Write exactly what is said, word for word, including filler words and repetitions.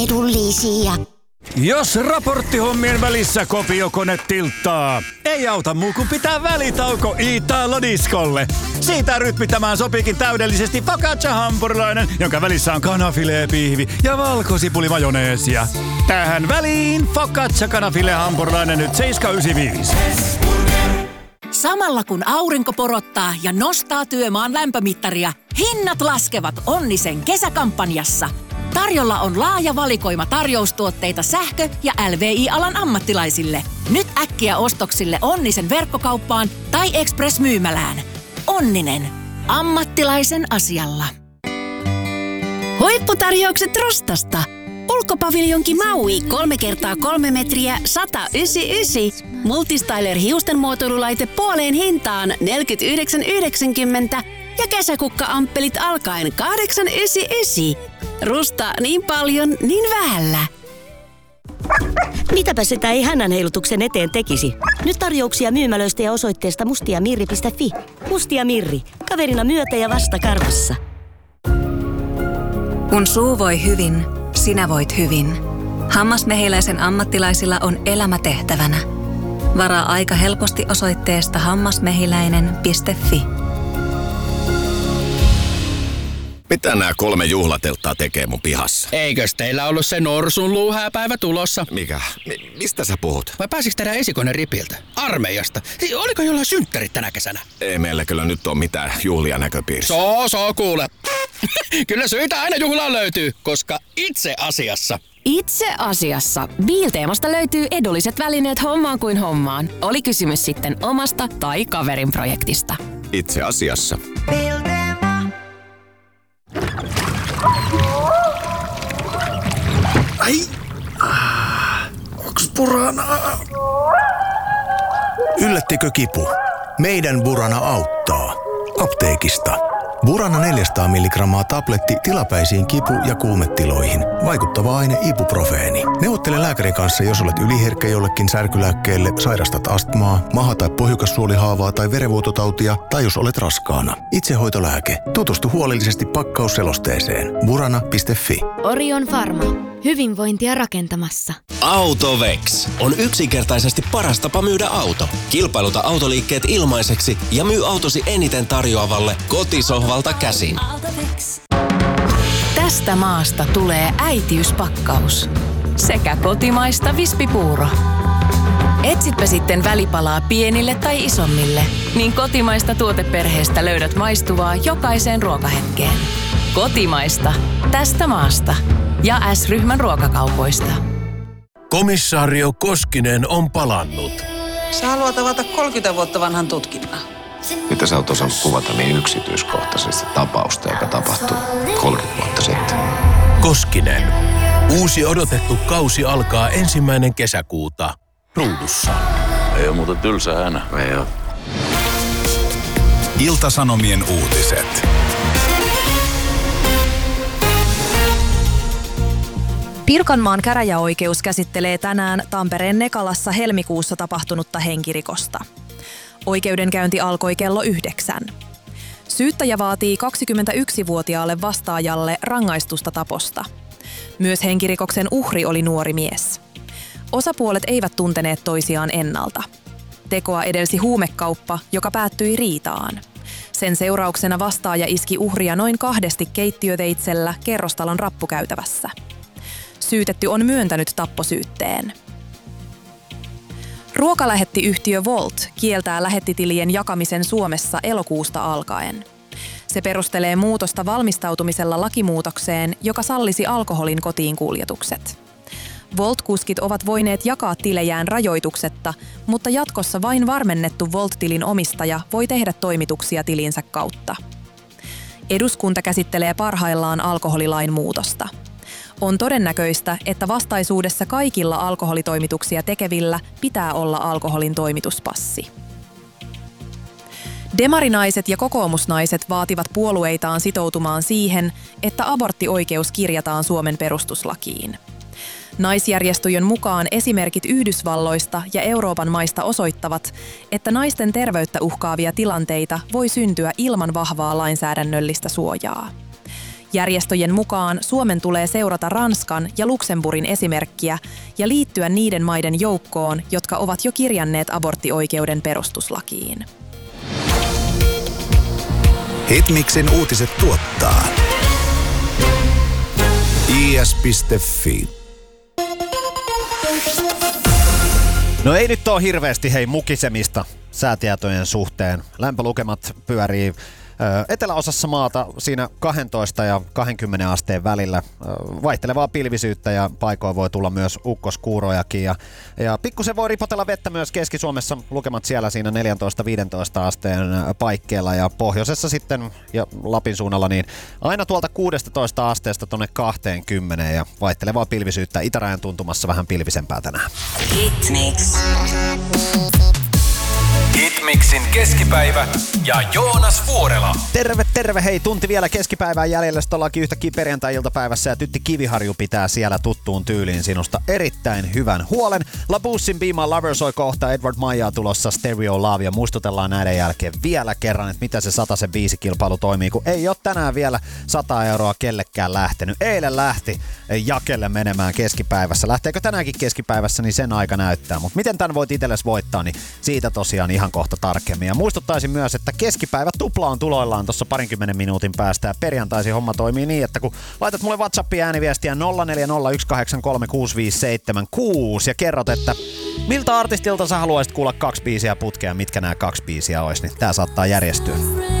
edullisia. Jos raporttihommien välissä kopiokone tilttaa, ei auta muu kuin pitää välitauko Italo-diskolle. Siitä rytmittämään sopiikin täydellisesti focaccia-hampurilainen, jonka välissä on kanafilee-pihvi ja valkosipulimajoneesia. Tähän väliin focaccia-kanafile-hampurilainen nyt seitsemän yhdeksänkymmentäviisi. Samalla kun aurinko porottaa ja nostaa työmaan lämpömittaria, hinnat laskevat Onnisen kesäkampanjassa. Tarjolla on laaja valikoima tarjoustuotteita sähkö- ja L V I-alan ammattilaisille. Nyt äkkiä ostoksille Onnisen verkkokauppaan tai Express-myymälään. Onninen. Ammattilaisen asialla. Huipputarjoukset Rustasta. Ulkopaviljonki Maui kolme kertaa kolme metriä sata yhdeksänkymmentäyhdeksän. Multistyler hiusten muotoilulaite puoleen hintaan neljäkymmentäyhdeksän yhdeksänkymmentä ja kesäkukka-amppelit alkaen kahdeksan yhdeksänkymmentäyhdeksän. Rusta niin paljon, niin vähällä. Mitäpä sitä ei hännän heilutuksen eteen tekisi? Nyt tarjouksia myymälöistä ja osoitteesta mustiamirri piste fi. Mustia Mirri. Kaverina myötä ja vasta karvassa. Kun suu voi hyvin, sinä voit hyvin. Hammasmehiläisen ammattilaisilla on elämä tehtävänä. Varaa aika helposti osoitteesta hammasmehiläinen piste fi. Mitä nämä kolme juhlatelttaa tekee mun pihassa? Eikös teillä ollut se norsun luuhääpäivä tulossa? Mikä? Mi- mistä sä puhut? Vai pääsikö teidän esikoinen ripiltä? Armeijasta? Oliko jollain synttärit tänä kesänä? Ei meillä kyllä nyt ole mitään juhlia näköpiirissä. Soo, soo kuule. Kyllä syitä aina juhlaan löytyy, koska itse asiassa... Itse asiassa Biilteemasta löytyy edulliset välineet hommaan kuin hommaan. Oli kysymys sitten omasta tai kaverin projektista. Itse asiassa. Ai! Onks Burana? Yllättikö kipu? Meidän Burana auttaa. Apteekista. Burana neljäsataa milligrammaa tabletti tilapäisiin kipu- ja kuumetiloihin. Vaikuttava aine ibuprofeeni. Neuvottele lääkärin kanssa, jos olet yliherkkä jollekin särkylääkkeelle, sairastat astmaa, maha- tai pohjukassuolihaavaa tai verenvuototautia, tai jos olet raskaana. Itsehoitolääke. Tutustu huolellisesti pakkausselosteeseen. burana piste fi. Orion Pharma. Hyvinvointia rakentamassa. Autovex on yksinkertaisesti paras tapa myydä auto. Kilpailuta autoliikkeet ilmaiseksi ja myy autosi eniten tarjoavalle kotisohvalta käsin. Tästä maasta tulee äitiyspakkaus. Sekä kotimaista vispipuuro. Etsitpä sitten välipalaa pienille tai isommille, niin kotimaista tuoteperheestä löydät maistuvaa jokaiseen ruokahetkeen. Kotimaista. Tästä maasta. Ja S-ryhmän ruokakaupoista. Komissaario Koskinen on palannut. Sä haluat avata kolmekymmentä vuotta vanhan tutkinnan. Mitä sä oot osannut kuvata niin yksityiskohtaisesti tapausta, joka tapahtui kolmekymmentä vuotta sitten? Koskinen. Uusi odotettu kausi alkaa ensimmäinen kesäkuuta. Ruudussa. Ei ole muuten tylsä äänä. Ei oo. Ilta-Sanomien uutiset. Pirkanmaan käräjäoikeus käsittelee tänään Tampereen Nekalassa helmikuussa tapahtunutta henkirikosta. Oikeudenkäynti alkoi kello yhdeksän. Syyttäjä vaatii kaksikymmentäyksivuotiaalle vastaajalle rangaistusta taposta. Myös henkirikoksen uhri oli nuori mies. Osapuolet eivät tunteneet toisiaan ennalta. Tekoa edelsi huumekauppa, joka päättyi riitaan. Sen seurauksena vastaaja iski uhria noin kahdesti keittiöveitsellä kerrostalon rappukäytävässä. Syytetty on myöntänyt tapposyytteen. Ruokalähettiyhtiö Wolt kieltää lähettitilien jakamisen Suomessa elokuusta alkaen. Se perustelee muutosta valmistautumisella lakimuutokseen, joka sallisi alkoholin kotiin kuljetukset. Wolt-kuskit ovat voineet jakaa tilejään rajoituksetta, mutta jatkossa vain varmennettu Wolt-tilin omistaja voi tehdä toimituksia tilinsä kautta. Eduskunta käsittelee parhaillaan alkoholilain muutosta. On todennäköistä, että vastaisuudessa kaikilla alkoholitoimituksia tekevillä pitää olla alkoholin toimituspassi. Demarinaiset ja kokoomusnaiset vaativat puolueitaan sitoutumaan siihen, että aborttioikeus kirjataan Suomen perustuslakiin. Naisjärjestöjen mukaan esimerkit Yhdysvalloista ja Euroopan maista osoittavat, että naisten terveyttä uhkaavia tilanteita voi syntyä ilman vahvaa lainsäädännöllistä suojaa. Järjestöjen mukaan Suomen tulee seurata Ranskan ja Luxemburgin esimerkkiä ja liittyä niiden maiden joukkoon, jotka ovat jo kirjanneet aborttioikeuden perustuslakiin. Hitmixin uutiset tuottaa i s piste f i. No ei nyt ole hirveästi hei mukisemista säätietojen suhteen. Lämpölukemat pyörii eteläosassa maata siinä kaksitoista ja kaksikymmentä asteen välillä. Vaihtelevaa pilvisyyttä ja paikoin voi tulla myös ukkoskuurojakin. Ja, ja pikkusen voi ripotella vettä myös Keski-Suomessa. Lukemat siellä siinä neljätoista viisitoista asteen paikkeilla ja pohjoisessa sitten ja Lapin suunnalla niin aina tuolta kuusitoista asteesta tonne kaksikymmentä ja vaihtelevaa pilvisyyttä itärajan tuntumassa vähän pilvisempää tänään. Hitmix. Hitmixin keskipäivä ja Joonas Vuorela. Terve, terve. Hei, tunti vielä keskipäivään jäljellä. Sitten ollaankin yhtäkkiä perjantai-iltapäivässä ja Tytti Kiviharju pitää siellä tuttuun tyyliin sinusta erittäin hyvän huolen. La Boussin Be My Lover soi kohta Edward Maijaa tulossa Stereo Love ja muistutellaan näiden jälkeen vielä kerran, että mitä se satasen biisikilpailu toimii, kun ei ole tänään vielä sata euroa kellekään lähtenyt. Eilen lähti jakelle menemään keskipäivässä. Lähteekö tänäänkin keskipäivässä, niin sen aika näyttää. Mutta miten tän voit itsellesi voittaa, niin siitä tosiaan ihan kohta tarkemmin. Ja muistuttaisin myös, että keskipäivä tupla on tuloillaan tuossa parinkymmenen minuutin päästä ja perjantaisin homma toimii niin, että kun laitat mulle WhatsAppia ääniviestiä nolla neljä nolla yksi kahdeksan kolme kuusi viisi seitsemän kuusi ja kerrot, että miltä artistilta sä haluaisit kuulla kaksi biisiä putkea, mitkä nämä kaksi biisiä olisi, niin tää saattaa järjestyä.